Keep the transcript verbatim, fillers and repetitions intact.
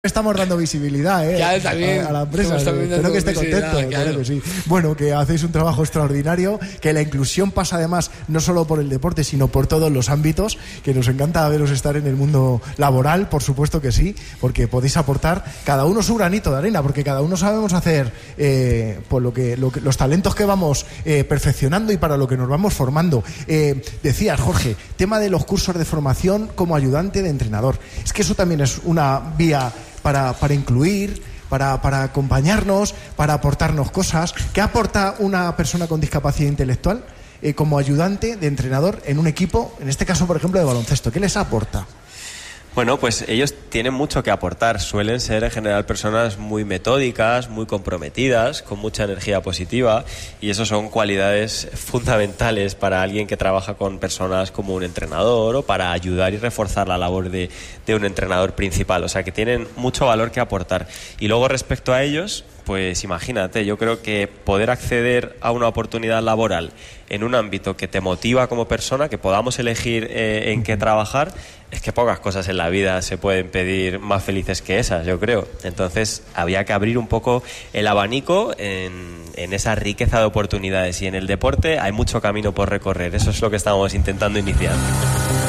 Estamos dando visibilidad ¿eh? Ya, también, a, a la empresa. Espero que esté contento. Claro. Claro que sí. Bueno, que hacéis un trabajo extraordinario, que la inclusión pasa además no solo por el deporte, sino por todos los ámbitos, que nos encanta veros estar en el mundo laboral, por supuesto que sí, porque podéis aportar cada uno su granito de arena, porque cada uno sabemos hacer eh, pues lo que, lo que, los talentos que vamos eh, perfeccionando y para lo que nos vamos formando. Eh, decías, Jorge, tema de los cursos de formación como ayudante de entrenador. Es que eso también es una vía Para, para incluir, para, para acompañarnos, para aportarnos cosas. ¿Qué aporta una persona con discapacidad intelectual eh, como ayudante de entrenador en un equipo, en este caso, por ejemplo, de baloncesto? ¿Qué les aporta? Bueno, pues ellos tienen mucho que aportar. Suelen ser en general personas muy metódicas, muy comprometidas, con mucha energía positiva, y eso son cualidades fundamentales para alguien que trabaja con personas como un entrenador o para ayudar y reforzar la labor de, de un entrenador principal. O sea, que tienen mucho valor que aportar. Y luego, respecto a ellos, pues imagínate, yo creo que poder acceder a una oportunidad laboral en un ámbito que te motiva como persona, que podamos elegir eh, en qué trabajar, es que pocas cosas en la vida se pueden pedir más felices que esas, yo creo. Entonces había que abrir un poco el abanico en, en esa riqueza de oportunidades, y en el deporte hay mucho camino por recorrer. Eso es lo que estamos intentando iniciar.